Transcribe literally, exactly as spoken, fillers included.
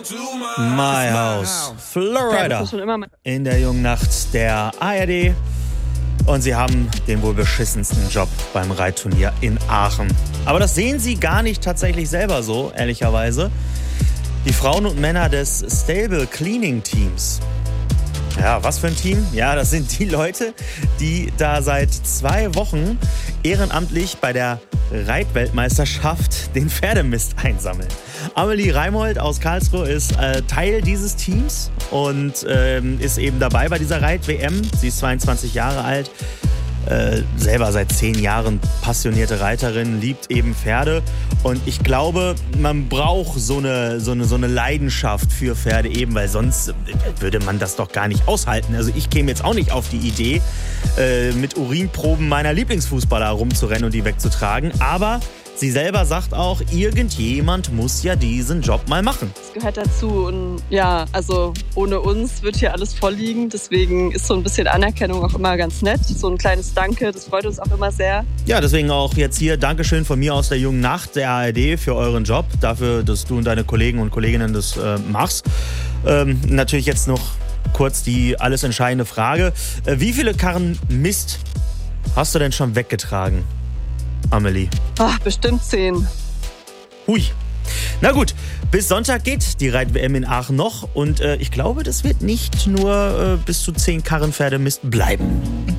My House, Florida, in der jungen Nacht der A R D. Und sie haben den wohl beschissensten Job beim Reitturnier in Aachen. Aber das sehen sie gar nicht tatsächlich selber so, ehrlicherweise. Die Frauen und Männer des Stable Cleaning Teams. Ja, was für ein Team? Ja, das sind die Leute, die da seit zwei Wochen ehrenamtlich bei der Reitweltmeisterschaft den Pferdemist einsammeln. Amelie Reimold aus Karlsruhe ist äh, Teil dieses Teams und ähm, ist eben dabei bei dieser Reit-W M. Sie ist zweiundzwanzig Jahre alt, äh, selber seit zehn Jahren passionierte Reiterin, liebt eben Pferde. Und ich glaube, man braucht so eine, so eine, so eine Leidenschaft für Pferde eben, weil sonst würde man das doch gar nicht aushalten. Also ich käme jetzt auch nicht auf die Idee, äh, mit Urinproben meiner Lieblingsfußballer rumzurennen und die wegzutragen. Aber sie selber sagt auch, irgendjemand muss ja diesen Job mal machen. Das gehört dazu und ja, also ohne uns wird hier alles voll liegen. Deswegen ist so ein bisschen Anerkennung auch immer ganz nett. So ein kleines Danke, das freut uns auch immer sehr. Ja, deswegen auch jetzt hier Dankeschön von mir aus der jungen Nacht der A R D für euren Job. Dafür, dass du und deine Kollegen und Kolleginnen das äh, machst. Ähm, natürlich jetzt noch kurz die alles entscheidende Frage. Äh, wie viele Karren Mist hast du denn schon weggetragen, Amelie? Ach, bestimmt zehn. Hui. Na gut, bis Sonntag geht die Reit-W M in Aachen noch und äh, ich glaube, das wird nicht nur äh, bis zu zehn Karrenpferde Mist bleiben.